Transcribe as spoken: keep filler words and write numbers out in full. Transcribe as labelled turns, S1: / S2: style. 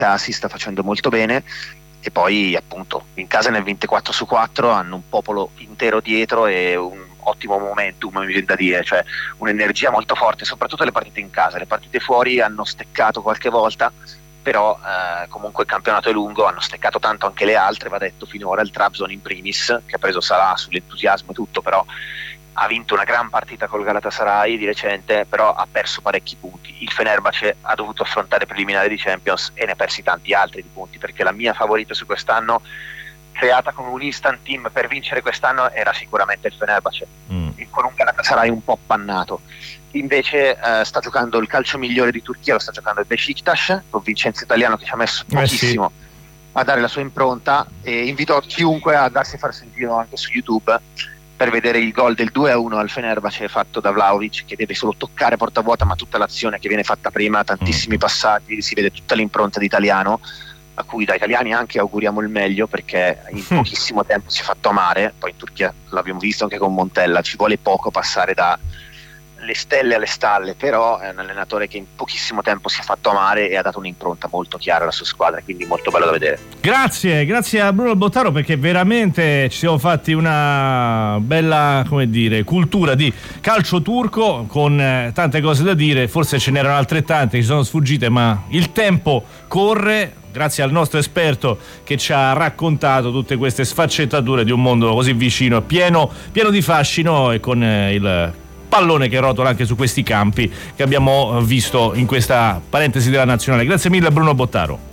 S1: si sta facendo molto bene, e poi appunto in casa nel ventiquattro su quattro hanno un popolo intero dietro e un ottimo momentum, mi viene da dire, cioè un'energia molto forte, soprattutto le partite in casa. Le partite fuori hanno steccato qualche volta, però eh, comunque il campionato è lungo, hanno steccato tanto anche le altre, va detto finora, il Trabzon in primis, che ha preso Salah sull'entusiasmo e tutto, però ha vinto una gran partita col Galatasaray di recente, però ha perso parecchi punti. Il Fenerbahce ha dovuto affrontare preliminari di Champions e ne ha persi tanti altri di punti, perché la mia favorita su quest'anno, creata come un instant team per vincere quest'anno, era sicuramente il Fenerbahce, mm. con un Galatasaray un po' appannato. Invece eh, sta giocando il calcio migliore di Turchia, lo sta giocando il Beşiktaş, con Vincenzo Italiano che ci ha messo pochissimo eh sì. a dare la sua impronta, e invito chiunque a darsi a far sentire anche su YouTube per vedere il gol del due a uno al Fenerbahce fatto da Vlahovic, che deve solo toccare porta vuota, ma tutta l'azione che viene fatta prima, tantissimi passaggi, si vede tutta l'impronta di Italiano, a cui da italiani anche auguriamo il meglio, perché in pochissimo tempo si è fatto amare. Poi in Turchia l'abbiamo visto anche con Montella, ci vuole poco passare da le stelle alle stalle, però è un allenatore che in pochissimo tempo si è fatto amare e ha dato un'impronta molto chiara alla sua squadra, quindi molto bello da vedere.
S2: Grazie, grazie a Bruno Bottaro, perché veramente ci siamo fatti una bella, come dire, cultura di calcio turco, con eh, tante cose da dire. Forse ce n'erano altrettante che ci sono sfuggite, ma il tempo corre. Grazie al nostro esperto che ci ha raccontato tutte queste sfaccettature di un mondo così vicino, pieno, pieno di fascino, e con eh, il pallone che rotola anche su questi campi che abbiamo visto in questa parentesi della nazionale. Grazie mille a Bruno Bottaro.